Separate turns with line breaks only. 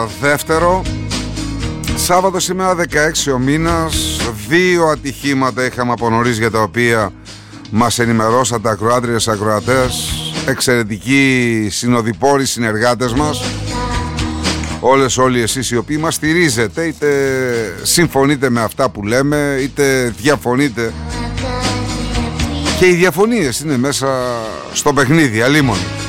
δεύτερο. Σάββατο σήμερα 16 ο μήνας. 2 ατυχήματα είχαμε από νωρίς, για τα οποία μας ενημερώσατε ακροάτριες, ακροατές, εξαιρετικοί συνοδοιπόροι, συνεργάτες μας. Όλοι εσείς οι οποίοι μας στηρίζετε, είτε συμφωνείτε με αυτά που λέμε, είτε διαφωνείτε. Και οι διαφωνίες είναι μέσα στο παιχνίδι, αλίμονο.